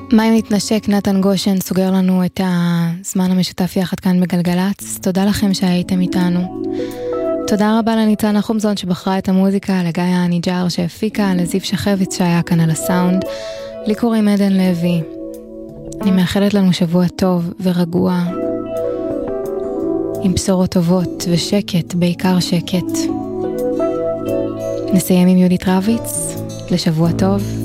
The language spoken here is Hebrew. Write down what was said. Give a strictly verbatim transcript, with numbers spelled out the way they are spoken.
מים נתנשק, נתן גושן סוגר לנו את הזמן המשותף יחד כאן בגלגלץ. תודה לכם שהייתם איתנו. תודה רבה לניצן חומזון שבחרה את המוזיקה, לגיא הניג'ר שהפיקה, לזיו שחביץ שהיה כאן על הסאונד, לי קוראים עדן לוי. אני מאחלת לנו שבוע טוב ורגוע, עם בשורות טובות ושקט, בעיקר שקט. נסיים עם יהודית רביץ, לשבוע טוב.